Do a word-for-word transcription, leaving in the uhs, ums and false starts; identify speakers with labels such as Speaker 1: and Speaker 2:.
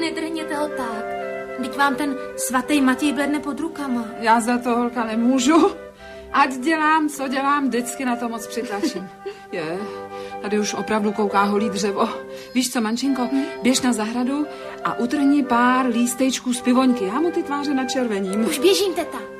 Speaker 1: nedrhněte ho tak. Vždyť vám ten svatý Matěj bledne pod rukama.
Speaker 2: Já za to, holka, nemůžu. Ať dělám, co dělám, vždycky na to moc přitlačím. Je, tady už opravdu kouká holý dřevo. Víš co, mančinko, běž na zahradu a utrhni pár lístečků z pivoňky. Já mu ty tváře načervením.
Speaker 1: Už běžím, teta.